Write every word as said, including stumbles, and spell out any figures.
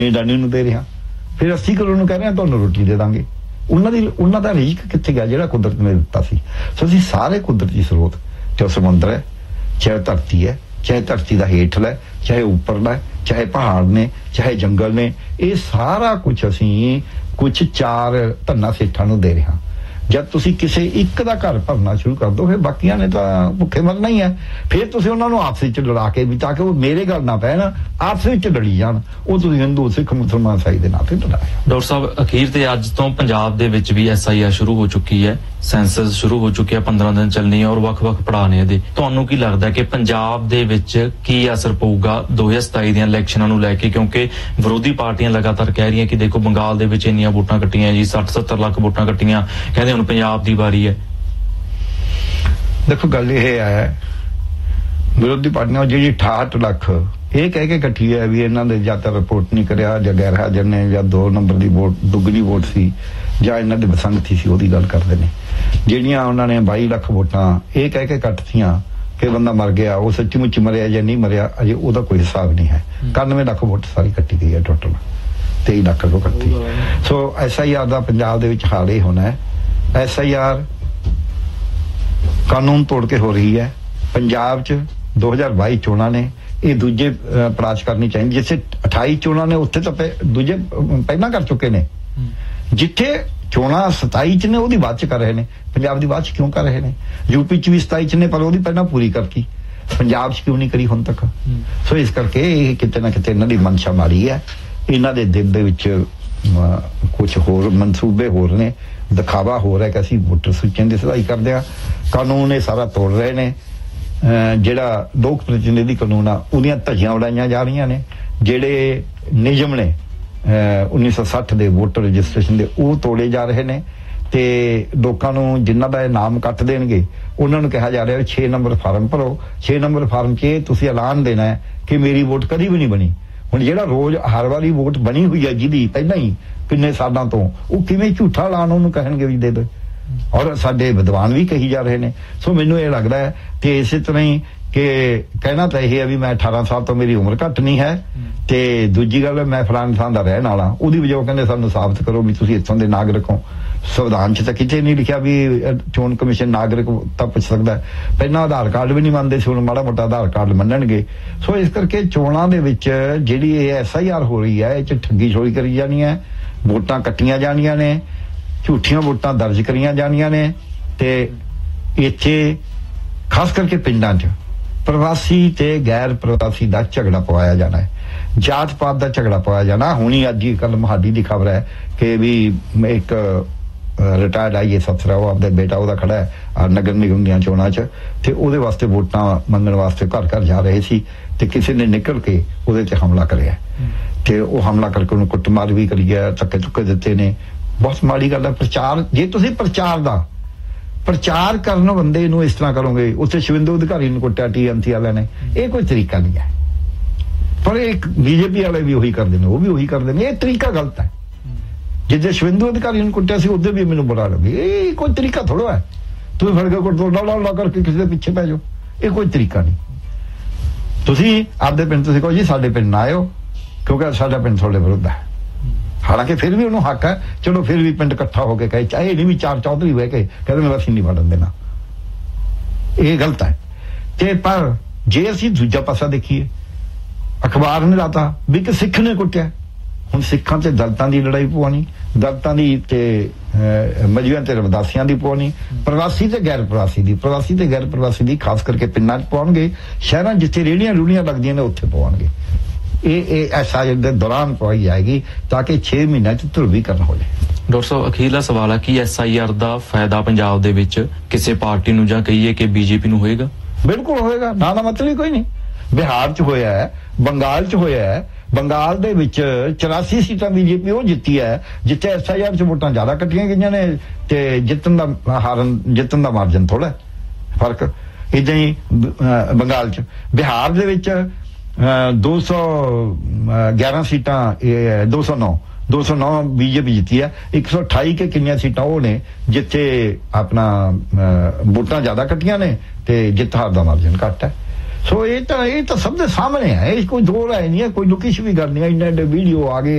ਅਡਾਨੀ ਨੂੰ ਦੇ ਰਿਹਾ, ਫਿਰ अस्सी ਕਰੋੜ ਨੂੰ ਕਹਿ ਰਹੇ ਹਾਂ ਤੁਹਾਨੂੰ ਰੋਟੀ ਦੇ ਦਾਂਗੇ। ਉਹਨਾਂ ਦੀ ਉਹਨਾਂ ਦਾ ਰਿਜ਼ਕ ਕਿੱਥੇ ਗਿਆ ਜਿਹੜਾ ਕੁਦਰਤ ਨੇ ਦਿੱਤਾ ਸੀ। ਸੋ ਅਸੀਂ ਸਾਰੇ ਕੁਦਰਤੀ ਸਰੋਤ, ਚਾਹੇ ਸਮੁੰਦਰ ਹੈ, ਚਾਹੇ ਧਰਤੀ ਹੈ, ਚਾਹੇ ਧਰਤੀ ਦਾ ਹੇਠਲਾ, ਚਾਹੇ ਉੱਪਰਲਾ, ਚਾਹੇ ਪਹਾੜ ਨੇ, ਚਾਹੇ ਜੰਗਲ ਨੇ, ਇਹ ਸਾਰਾ ਕੁਝ ਅਸੀਂ ਕੁਝ ਚਾਰ ਧੰਨਾ ਸੇਠਾਂ ਨੂੰ ਦੇ ਰਹੇ ਹਾਂ। ਜਦ ਤੁਸੀਂ ਕਿਸੇ ਇੱਕ ਦਾ ਘਰ ਭਰਨਾ ਸ਼ੁਰੂ ਕਰ ਦੋ, ਫਿਰ ਬਾਕੀਆਂ ਨੇ ਤਾਂ ਭੁੱਖੇ ਮਰਨਾ ਹੀ ਹੈ। ਫਿਰ ਤੁਸੀਂ ਉਹਨਾਂ ਨੂੰ ਆਪਸ ਵਿੱਚ ਲੜਾ ਕੇ ਵੀ ਤਾਂ ਕਿ ਉਹ ਮੇਰੇ ਗੱਲ ਨਾ ਪੈਣ, ਆਪਸ ਵਿੱਚ ਲੜੀ ਜਾਣ, ਉਹ ਤੁਸੀਂ ਹਿੰਦੂ ਸਿੱਖ ਮੁਸਲਮਾਨ ਸਾਈ ਦੇ ਨਾਂ ਤੇ ਲੜਾਇਆ। ਡਾਕਟਰ ਸਾਹਿਬ, ਅਖੀਰ ਤੇ ਅੱਜ ਤੋਂ ਪੰਜਾਬ ਦੇ ਵਿੱਚ ਵੀ ਐਸ ਆਈ ਆਰ ਸ਼ੁਰੂ ਹੋ ਚੁੱਕੀ ਹੈ, ਸੈਂਸਸ ਸ਼ੁਰੂ ਹੋ ਚੁੱਕੀ ਹੈ, ਪੰਦਰਾਂ ਦਿਨ ਚੱਲਣੀ ਹੈ ਔਰ ਵੱਖ-ਵੱਖ ਪੜਾਅ ਨੇ ਇਹਦੇ। ਤੁਹਾਨੂੰ ਕੀ ਲੱਗਦਾ ਕਿ ਪੰਜਾਬ ਦੇ ਵਿੱਚ ਕੀ ਅਸਰ ਪਊਗਾ ਦੋ ਹਜ਼ਾਰ ਸਤਾਈ ਦੀਆਂ ਇਲੈਕਸ਼ਨਾਂ ਨੂੰ ਲੈ ਕੇ? ਕਿਉਂਕਿ ਵਿਰੋਧੀ ਪਾਰਟੀਆਂ ਲਗਾਤਾਰ ਕਹਿ ਰਹੀਆਂ ਕਿ ਦੇਖੋ ਬੰਗਾਲ ਦੇ ਵਿੱਚ ਇੰਨੀਆਂ ਵੋਟਾਂ ਕੱਟੀਆਂ ਜੀ, ਸੱਠ ਸੱਤਰ ਲੱਖ ਵੋਟਾਂ ਕੱਟੀਆਂ, ਕਹਿੰਦੇ ਹੁਣ ਪੰਜਾਬ ਦੀ ਵਾਰੀ ਹੈ। ਦੇਖੋ ਗੱਲ ਇਹ ਹੈ, ਵਿਰੋਧੀ ਪਾਰਟੀਆਂ ਜਿਹੜੀ ਅਠਾਹਠ ਲੱਖ ਇਹ ਕਹਿ ਕੇ ਇਕੱਠੀ ਹੈ ਵੀ ਇਹਨਾਂ ਦੇ ਜਾਂ ਤਾਂ ਰਿਪੋਰਟ ਨਹੀਂ ਕਰਿਆ, ਜਾਂ ਗੈਰ ਹਾਜ਼ਰ ਨੇ, ਜਾਂ ਦੋ ਨੰਬਰ ਦੀ ਵੋਟ ਦੁੱਗਣੀ ਵੋਟ ਸੀ, ਜਾਂ ਇਹਨਾਂ ਦੀ ਬਸੰਗਤੀ ਸੀ, ਉਹਦੀ ਗੱਲ ਕਰਦੇ ਨੇ। ਜਿਹੜੀਆਂ ਉਹਨਾਂ ਨੇ ਬਾਈ ਲੱਖ ਵੋਟਾਂ ਇਹ ਕਹਿ ਕੇ ਕੱਟਤੀਆਂ ਕਿ ਬੰਦਾ ਮਰ ਗਿਆ, ਉਹ ਸੱਚੀ ਮੁੱਚ ਮਰਿਆ ਜਾਂ ਨਹੀਂ ਮਰਿਆ, ਅਜੇ ਉਹਦਾ ਕੋਈ ਹਿਸਾਬ ਨਹੀਂ ਹੈ। ਇਕਾਨਵੇਂ ਲੱਖ ਵੋਟ ਸਾਰੀ ਕੱਟੀ ਗਈ ਹੈ, ਟੋਟਲ ਤੇਈ ਲੱਖ ਤੋਂ ਕੱਟੀ। ਸੋ ਐਸ ਆਈ ਆਰ ਦਾ ਪੰਜਾਬ ਦੇ ਵਿੱਚ ਹਾਲ ਇਹ ਹੋਣਾ ਹੈ, ਐਸ ਆਈ ਆਰ ਕਾਨੂੰਨ ਤੋੜ ਕੇ ਹੋ ਰਹੀ ਹੈ। ਪੰਜਾਬ 'ਚ ਦੋ ਹਜ਼ਾਰ ਬਾਈ ਚੋਣਾਂ ਨੇ, ਇਹ ਦੂਜੇ ਪੜਾਅ 'ਚ ਕਰਨੀ ਚਾਹੀਦੀ। ਜਿੱਥੇ ਅਠਾਈ ਚੋਣਾਂ ਨੇ ਉੱਥੇ ਤਾਂ ਦੂਜੇ ਪਹਿਲਾਂ ਕਰ ਚੁੱਕੇ ਨੇ। ਜਿੱਥੇ ਚੋਣਾਂ ਸਤਾਈ 'ਚ ਨੇ ਉਹਦੀ ਬਾਅਦ 'ਚ ਕਰ ਰਹੇ ਨੇ, ਪੰਜਾਬ ਦੀ ਬਾਅਦ 'ਚ ਕਿਉਂ ਕਰ ਰਹੇ ਨੇ? ਯੂਪੀ 'ਚ ਵੀ ਸਤਾਈ 'ਚ ਨੇ ਪਰ ਉਹਦੀ ਪਹਿਲਾਂ ਪੂਰੀ ਕਰਤੀ, ਪੰਜਾਬ 'ਚ ਕਿਉਂ ਨਹੀਂ ਕਰੀ ਹੁਣ ਤੱਕ? ਸੋ ਇਸ ਕਰਕੇ ਇਹ ਕਿਤੇ ਨਾ ਕਿਤੇ ਇਹਨਾਂ ਦੀ ਮਨਸ਼ਾ ਮਾੜੀ ਹੈ। ਇਹਨਾਂ ਦੇ ਦਿਲ ਦੇ ਵਿੱਚ ਕੁਝ ਹੋਰ ਮਨਸੂਬੇ ਹੋਰ ਨੇ, ਦਿਖਾਵਾ ਹੋਰ ਹੈ ਕਿ ਅਸੀਂ ਵੋਟਰ ਸੂਚੀਆਂ ਦੀ ਸੁਧਾਈ ਕਰਦੇ ਹਾਂ। ਕਾਨੂੰਨ ਇਹ ਸਾਰਾ ਤੋੜ ਰਹੇ ਨੇ। ਜਿਹੜਾ ਲੋਕ ਪ੍ਰਤੀਨਿਧੀ ਕਾਨੂੰਨ ਆ ਉਹਦੀਆਂ ਧੱਜੀਆਂ ਉਡਾਈਆਂ ਜਾ ਰਹੀਆਂ ਨੇ। ਜਿਹੜੇ ਨਿਯਮ ਨੇ ਉੱਨੀ ਸੌ ਸੱਠ ਦੇ ਵੋਟਰ ਰਜਿਸਟ੍ਰੇਸ਼ਨ ਦੇ, ਉਹ ਤੋੜੇ ਜਾ ਰਹੇ ਨੇ। ਤੇ ਲੋਕਾਂ ਨੂੰ ਜਿਨ੍ਹਾਂ ਦਾ ਇਹ ਨਾਮ ਕੱਟ ਦੇਣਗੇ ਉਹਨਾਂ ਨੂੰ ਕਿਹਾ ਜਾ ਰਿਹਾ ਛੇ ਨੰਬਰ ਫਾਰਮ ਭਰੋ। ਛੇ ਨੰਬਰ ਫਾਰਮ 'ਚ ਤੁਸੀਂ ਐਲਾਨ ਦੇਣਾ ਹੈ ਕਿ ਮੇਰੀ ਵੋਟ ਕਦੀ ਵੀ ਨਹੀਂ ਬਣੀ। ਹੁਣ ਜਿਹੜਾ ਰੋਜ਼ ਹਰ ਵਾਰੀ ਵੋਟ ਬਣੀ ਹੋਈ ਹੈ ਜਿਹਦੀ ਪਹਿਲਾਂ ਹੀ ਕਿੰਨੇ ਸਾਲਾਂ ਤੋਂ, ਉਹ ਕਿਵੇਂ ਝੂਠਾ ਐਲਾਨ ਉਹਨੂੰ ਕਹਿਣਗੇ ਵੀ ਦੇ ਦੋ? ਔਰ ਸਾਡੇ ਵਿਦਵਾਨ ਵੀ ਕਹੀ ਜਾ ਰਹੇ ਨੇ। ਸੋ ਮੈਨੂੰ ਇਹ ਲੱਗਦਾ ਹੈ ਕਿ ਇਸੇ ਤਰ੍ਹਾਂ ਹੀ ਕਿ ਕਹਿਣਾ ਤਾਂ ਇਹ ਹੈ ਵੀ ਮੈਂ ਅਠਾਰਾਂ ਸਾਲ ਤੋਂ ਮੇਰੀ ਉਮਰ ਘੱਟ ਨਹੀਂ ਹੈ, ਤੇ ਦੂਜੀ ਗੱਲ ਮੈਂ ਫਲਾਣੇ ਥਾਂ ਦਾ ਰਹਿਣ ਵਾਲਾ, ਉਹਦੀ ਵਜ੍ਹਾ ਕਹਿੰਦੇ ਸਾਨੂੰ ਸਾਬਤ ਕਰੋ ਵੀ ਤੁਸੀਂ ਇੱਥੋਂ ਦੇ ਨਾਗਰਿਕ ਹੋ। ਸੰਵਿਧਾਨ 'ਚ ਤਾਂ ਕਿਤੇ ਨਹੀਂ ਲਿਖਿਆ ਵੀ ਚੋਣ ਕਮਿਸ਼ਨ ਨਾਗਰਿਕ ਤਾਂ ਪੁੱਛ ਸਕਦਾ। ਪਹਿਲਾਂ ਆਧਾਰ ਕਾਰਡ ਵੀ ਨਹੀਂ ਮੰਨਦੇ ਸੀ, ਹੁਣ ਮਾੜਾ ਮੋਟਾ ਆਧਾਰ ਕਾਰਡ ਮੰਨਣਗੇ। ਸੋ ਇਸ ਕਰਕੇ ਚੋਣਾਂ ਦੇ ਵਿੱਚ ਜਿਹੜੀ ਇਹ ਐਸ ਆਈ ਆਰ ਹੋ ਰਹੀ ਹੈ, ਇਹ 'ਚ ਠੱਗੀ ਛੋੜੀ ਕਰੀ ਜਾਣੀ ਹੈ, ਵੋਟਾਂ ਕੱਟੀਆਂ ਜਾਣੀਆਂ ਨੇ, ਝੂਠੀਆਂ ਵੋਟਾਂ ਦਰਜ ਕਰੀਆਂ ਜਾਣੀਆਂ ਨੇ। ਤੇ ਇੱਥੇ ਖਾਸ ਕਰਕੇ ਪਿੰਡਾਂ 'ਚ ਪ੍ਰਵਾਸੀ ਤੇ ਗੈਰ ਪ੍ਰਵਾਸੀ ਦਾ ਝਗੜਾ ਪਵਾਇਆ ਜਾਣਾ ਹੈ, ਜਾਤ ਪਾਤ ਦਾ ਝਗੜਾ ਪਵਾਇਆ ਜਾਣਾ। ਹੁਣੀ ਅੱਜ ਹੀ ਕੱਲ ਮਹਾਦੀ ਦੀ ਖਬਰ ਹੈ ਕਿ ਵੀ ਇੱਕ ਰਿਟਾਇਰਡ ਆਈ ਐਸ ਅਫਸਰ, ਉਹ ਆਪਦੇ ਬੇਟਾ ਉਹਦਾ ਖੜਾ ਹੈ ਨਗਰ ਨਿਗਮ ਦੀਆਂ ਚੋਣਾਂ 'ਚ, ਤੇ ਉਹਦੇ ਵਾਸਤੇ ਵੋਟਾਂ ਮੰਗਣ ਵਾਸਤੇ ਘਰ ਘਰ ਜਾ ਰਹੇ ਸੀ, ਤੇ ਕਿਸੇ ਨੇ ਨਿਕਲ ਕੇ ਉਹਦੇ 'ਤੇ ਹਮਲਾ ਕਰਿਆ, ਤੇ ਉਹ ਹਮਲਾ ਕਰਕੇ ਉਹਨੂੰ ਕੁੱਟਮਾਰ ਵੀ ਕਰੀ ਗਿਆ, ਧੱਕੇ ਧੁੱਕੇ ਦਿੱਤੇ ਨੇ। ਬਹੁਤ ਮਾੜੀ ਗੱਲ ਹੈ। ਪ੍ਰਚਾਰ, ਜੇ ਤੁਸੀਂ ਪ੍ਰਚਾਰ ਦਾ ਪ੍ਰਚਾਰ ਕਰਨ ਬੰਦੇ ਨੂੰ ਇਸ ਤਰ੍ਹਾਂ ਕਰੋਗੇ, ਉੱਥੇ ਸ਼ਿਵਿੰਦੂ ਅਧਿਕਾਰੀ ਨੂੰ ਕੁੱਟਿਆ ਟੀ ਐਮ ਸੀ ਵਾਲਿਆਂ ਨੇ, ਇਹ ਕੋਈ ਤਰੀਕਾ ਨਹੀਂ ਹੈ। ਪਰ ਇਹ ਬੀਜੇਪੀ ਵਾਲੇ ਵੀ ਉਹੀ ਕਰਦੇ ਨੇ, ਉਹ ਵੀ ਉਹੀ ਕਰਦੇ ਨੇ। ਇਹ ਤਰੀਕਾ ਗਲਤ ਹੈ। ਜਿੱਦੇ ਸ਼ਿਵਿੰਦੂ ਅਧਿਕਾਰੀ ਨੂੰ ਕੁੱਟਿਆ ਸੀ ਉਹਦੇ ਵੀ ਮੈਨੂੰ ਬੁਰਾ ਲੱਗੇ। ਇਹ ਕੋਈ ਤਰੀਕਾ ਥੋੜਾ ਹੈ ਤੁਸੀਂ ਫੜ ਕੇ ਕੁੱਟ ਦੋ, ਲਾ ਲਾ ਕਰਕੇ ਕਿਸੇ ਦੇ ਪਿੱਛੇ ਪੈ ਜਾਓ, ਇਹ ਕੋਈ ਤਰੀਕਾ ਨਹੀਂ। ਤੁਸੀਂ ਆਪਦੇ ਪਿੰਡ ਤੁਸੀਂ ਕਹੋ ਜੀ ਸਾਡੇ ਪਿੰਡ ਨਾ ਆਇਓ ਕਿਉਂਕਿ ਸਾਡਾ ਪਿੰਡ ਤੁਹਾਡੇ ਵਿਰੁੱਧ ਹੈ। ਹਾਲਾਂਕਿ ਫਿਰ ਵੀ ਉਹਨੂੰ ਹੱਕ ਹੈ, ਚਲੋ ਫਿਰ ਵੀ ਪਿੰਡ ਇਕੱਠਾ ਹੋ ਕੇ ਕਹੇ, ਚਾਹੇ ਨਹੀਂ ਵੀ ਚਾਰ ਚੌਧਰੀ ਬਹਿ ਕੇ ਕਹਿੰਦੇ ਮੇਰਾ ਅਸੀਂ ਨਹੀਂ ਵੜਨ ਦੇਣਾ, ਇਹ ਗਲਤ ਹੈ। ਤੇ ਪਰ ਜੇ ਅਸੀਂ ਦੂਜਾ ਪਾਸਾ ਦੇਖੀਏ, ਅਖਬਾਰ ਨੇ ਲਾਤਾ ਵੀ ਕਿ ਸਿੱਖ ਨੇ ਕੁੱਟਿਆ। ਹੁਣ ਸਿੱਖਾਂ ਤੇ ਦਲਿਤਾਂ ਦੀ ਲੜਾਈ ਪਵਾਉਣੀ, ਦਲਿਤਾਂ ਦੀ ਤੇ ਮਜਬੀਆਂ ਤੇ ਰਵਿਦਾਸੀਆਂ ਦੀ ਪਵਾਉਣੀ, ਪ੍ਰਵਾਸੀ ਤੇ ਗੈਰ ਪ੍ਰਵਾਸੀ ਦੀ, ਪ੍ਰਵਾਸੀ ਤੇ ਗੈਰ ਪ੍ਰਵਾਸੀ ਦੀ ਖਾਸ ਕਰਕੇ ਪਿੰਡਾਂ 'ਚ ਪਾਉਣਗੇ, ਸ਼ਹਿਰਾਂ ਜਿੱਥੇ ਰੇਹੜੀਆਂ ਰੂੜੀਆਂ ਲੱਗਦੀਆਂ ਨੇ ਉੱਥੇ ਪਵਾਉਣਗੇ। ਇਹ ਇਹ ਐਸਾ ਦੇ ਦੌਰਾਨ ਪਵਾਈ ਜਾਏਗੀ ਤਾਂ ਕਿ ਛੇ ਮਹੀਨਿਆਂ 'ਚ ਧਰੁਵੀਕਰਨ ਹੋ ਜਾਏ। ਡਾਕਟਰ ਸਾਹਿਬ, ਅਖੀਰਲਾ ਸਵਾਲ ਹੈ ਕਿ ਐਸ ਆਈ ਆਰ ਦਾ ਫਾਇਦਾ ਪੰਜਾਬ ਦੇ ਵਿੱਚ ਕਿਸੇ ਪਾਰਟੀ ਨੂੰ ਜਾਂ ਕਹੀਏ ਕਿ ਬੀਜੇਪੀ ਨੂੰ ਹੋਏਗਾ? ਬਿਲਕੁਲ ਹੋਏਗਾ, ਨਾ ਦਾ ਮਤਲਬ ਹੀ ਕੋਈ ਨਹੀਂ। ਬਿਹਾਰ 'ਚ ਹੋਇਆ ਹੈ, ਬੰਗਾਲ 'ਚ ਹੋਇਆ ਹੈ। ਬੰਗਾਲ ਦੇ ਵਿੱਚ ਚੁਰਾਸੀ ਸੀਟਾਂ ਬੀਜੇਪੀ ਉਹ ਜਿੱਤੀ ਹੈ ਜਿੱਥੇ ਐਸ ਆਈ ਆਰ 'ਚ ਵੋਟਾਂ ਜ਼ਿਆਦਾ ਕੱਟੀਆਂ ਗਈਆਂ ਨੇ, ਤੇ ਜਿੱਤਣ ਦਾ ਹਾਰਨ ਜਿੱਤਣ ਦਾ ਮਾਰਜਨ ਥੋੜਾ ਫਰਕ। ਏਦਾਂ ਹੀ ਬੰਗਾਲ 'ਚ। ਬਿਹਾਰ ਦੇ ਵਿੱਚ ਦੋ ਸੌ ਗਿਆਰਾਂ ਸੀਟਾਂ, ਦੋ ਸੌ ਨੌ ਦੋ ਸੌ ਨੌ ਬੀਜੇਪੀ ਜਿੱਤੀ ਹੈ। ਇੱਕ ਸੌ ਅਠਾਈ ਕੇ ਕਿੰਨੀਆਂ ਸੀਟਾਂ ਉਹ ਨੇ ਜਿੱਥੇ ਆਪਣਾ ਵੋਟਾਂ ਜ਼ਿਆਦਾ ਕੱਟੀਆਂ ਨੇ ਤੇ ਜਿੱਤ ਹਾਰ ਦਾ ਮਾਰਜਨ ਘੱਟ ਹੈ। ਸੋ ਇਹ ਤਾਂ ਇਹ ਤਾਂ ਸਭ ਦੇ ਸਾਹਮਣੇ ਹੈ, ਇਹ ਕੋਈ ਦੋ ਰਾਏ ਨਹੀਂ ਹੈ, ਕੋਈ ਲੁਕੀ ਛਿਪੀ ਗੱਲ ਨਹੀਂ ਹੈ। ਇੰਨੇ ਇੰਨੇ ਵੀਡੀਓ ਆ ਗਏ।